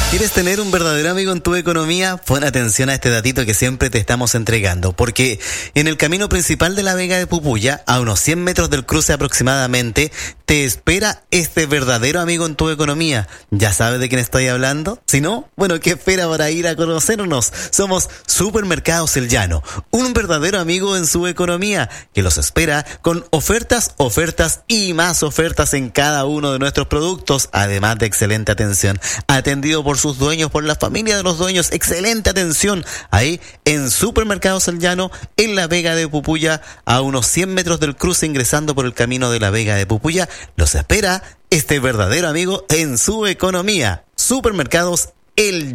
¿Quieres tener un verdadero amigo en tu economía? Pon atención a este datito que siempre te estamos entregando, porque en el camino principal de la Vega de Pupuya, a unos 100 metros del cruce aproximadamente, te espera este verdadero amigo en tu economía. ¿Ya sabes de quién estoy hablando? Si no, bueno, ¿qué espera para ir a conocernos? Somos Supermercados El Llano, un verdadero amigo en su economía, que los espera con ofertas y más ofertas en cada uno de nuestros productos, además de excelente atención, atendido por sus dueños, por la familia de los dueños, excelente atención, ahí en Supermercados El Llano, en la Vega de Pupuya, a unos 100 metros del cruce ingresando por el camino de la Vega de Pupuya, los espera este verdadero amigo en su economía, Supermercados El Llano.